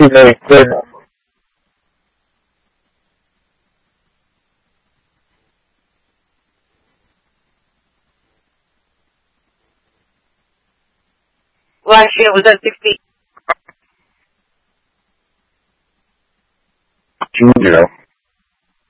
very good. Last year was at 60. Junior.